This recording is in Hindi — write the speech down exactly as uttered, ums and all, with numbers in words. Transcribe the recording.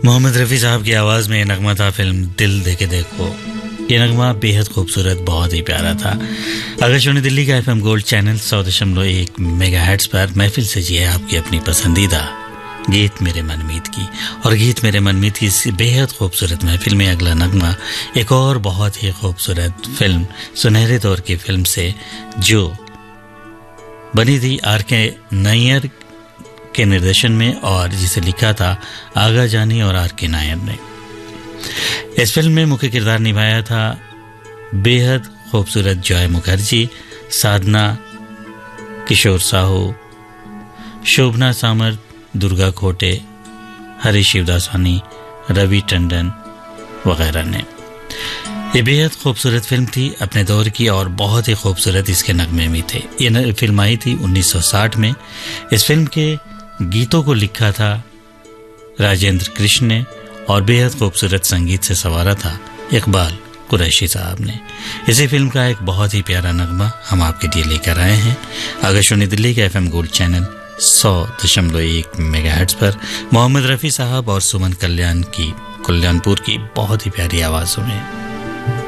मोहम्मद रफ़ी साहब की आवाज़ में ये नगमा था फिल्म दिल देके देखो। ये नगमा बेहद खूबसूरत, बहुत ही प्यारा था। आकाशवाणी दिल्ली का एफएम गोल्ड चैनल सौ दशमलव एक मेगाहर्ट्ज़ पर महफिल से जी है आपकी अपनी पसंदीदा गीत मेरे मनमीत की। और गीत मेरे मनमीत की इस बेहद खूबसूरत महफिल में अगला नगमा एक और बहुत ही खूबसूरत फिल्म, सुनहरे दौर की फिल्म से, जो बनी थी आर के नायर के निर्देशन में और जिसे लिखा था आगा जानी और आर के नायर ने। इस फिल्म में मुख्य किरदार निभाया था बेहद खूबसूरत जॉय मुखर्जी, साधना, किशोर साहू, शोभना सामर्थ, दुर्गा खोटे, हरीश शिवदासानी, रवि टंडन वगैरह ने। ये बेहद खूबसूरत फिल्म थी अपने दौर की और बहुत ही खूबसूरत इसके नगमे भी थे। ये फिल्म आई थी उन्नीस सौ साठ में। इस फिल्म के गीतों को लिखा था राजेंद्र कृष्ण ने और बेहद खूबसूरत संगीत से संवारा था इकबाल कुरैशी साहब ने। इसी फिल्म का एक बहुत ही प्यारा नगमा हम आपके लिए लेकर आए हैं आकाशवाणी दिल्ली के एफएम गोल्ड चैनल सौ दशमलव एक मेगाहर्ट्ज़ पर मोहम्मद रफ़ी साहब और सुमन कल्याण की कल्याणपुर की बहुत ही प्यारी आवाज़ों में।